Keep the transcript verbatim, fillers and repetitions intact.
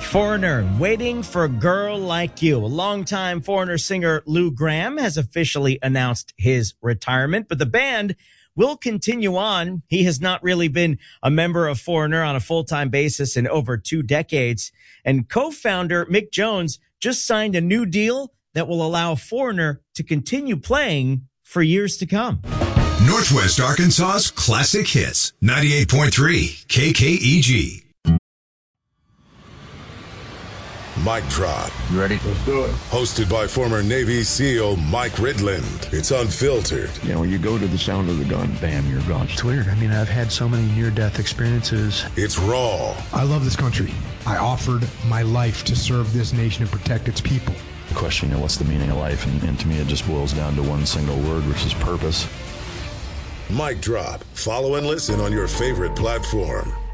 Foreigner, Waiting for a Girl Like You. A longtime Foreigner singer Lou Gramm has officially announced his retirement, but the band will continue on. He has not really been a member of Foreigner on a full-time basis in over two decades. And co-founder Mick Jones just signed a new deal that will allow Foreigner to continue playing for years to come. Northwest Arkansas's classic hits, ninety-eight point three K K E G. Mic Drop. You ready? Let's do it. Hosted by former Navy SEAL Mike Ridland. It's unfiltered. You know, when you go to the sound of the gun, bam, you're gone. It's weird. I mean, I've had so many near-death experiences. It's raw. I love this country. I offered my life to serve this nation and protect its people. The question, you know, what's the meaning of life? And, and to me, it just boils down to one single word, which is purpose. Mic Drop. Follow and listen on your favorite platform.